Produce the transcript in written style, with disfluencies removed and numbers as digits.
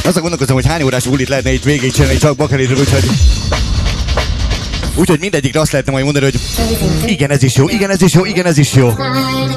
Azt gondolkozom, hogy hány órás bulit lehetne itt végigcsinálni csak Bakelit, úgyhogy mindegyikre azt lehetne majd mondani, hogy igen, ez is jó, igen, ez is jó, igen, ez is jó.